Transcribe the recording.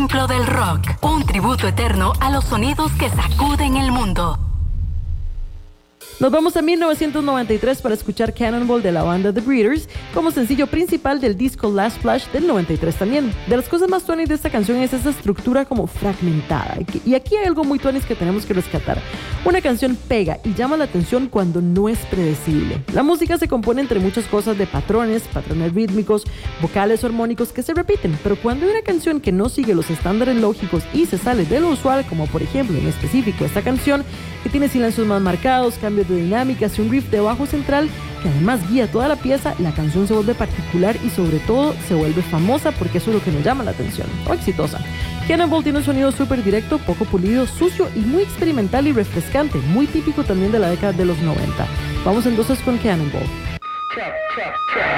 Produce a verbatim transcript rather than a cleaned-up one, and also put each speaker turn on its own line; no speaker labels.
templo del rock, un tributo eterno a los sonidos que sacuden el mundo.
Nos vamos a mil novecientos noventa y tres para escuchar Cannonball de la banda The Breeders como sencillo principal del disco Last Flash del noventa y tres también. De las cosas más tuanis de esta canción es esa estructura como fragmentada. Y aquí hay algo muy tuanis que tenemos que rescatar. Una canción pega y llama la atención cuando no es predecible. La música se compone entre muchas cosas de patrones, patrones rítmicos, vocales o armónicos que se repiten, pero cuando hay una canción que no sigue los estándares lógicos y se sale de lo usual, como por ejemplo en específico esta canción, que tiene silencios más marcados, cambios de dinámicas y un riff de bajo central que además guía toda la pieza, la canción se vuelve particular y sobre todo se vuelve famosa porque eso es lo que nos llama la atención, o exitosa. Cannonball tiene un sonido súper directo, poco pulido, sucio y muy experimental y refrescante, muy típico también de la década de los noventa. Vamos entonces con Cannonball.